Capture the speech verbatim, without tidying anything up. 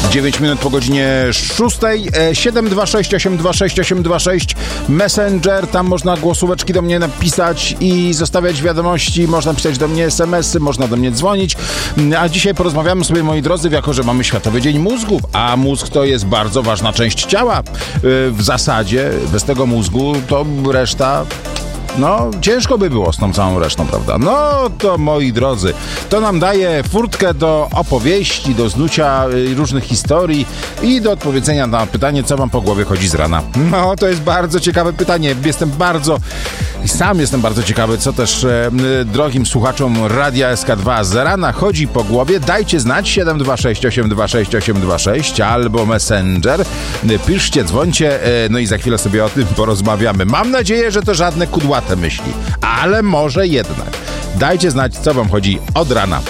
dziewięć minut po godzinie szóstej. siedem dwa sześć osiem dwa sześć osiem dwa sześć Messenger, tam można głosóweczki do mnie napisać i zostawiać wiadomości, można pisać do mnie es em esy, można do mnie dzwonić. A dzisiaj porozmawiamy sobie, moi drodzy, jako że mamy Światowy Dzień Mózgów, a mózg to jest bardzo ważna część ciała. W zasadzie bez tego mózgu to reszta... No, ciężko by było z tą całą resztą, prawda? No to, moi drodzy, to nam daje furtkę do opowieści, do znucia różnych historii i do odpowiedzenia na pytanie, co wam po głowie chodzi z rana. No, to jest bardzo ciekawe pytanie. Jestem bardzo, sam jestem bardzo ciekawy, co też e, drogim słuchaczom Radia S K dwa z rana chodzi po głowie. Dajcie znać siedem dwa sześć osiem dwa sześć osiem dwa sześć albo Messenger. Piszcie, dzwońcie, e, no i za chwilę sobie o tym porozmawiamy. Mam nadzieję, że to żadne kudłate myśli, ale może jednak. Dajcie znać, co wam chodzi od rana.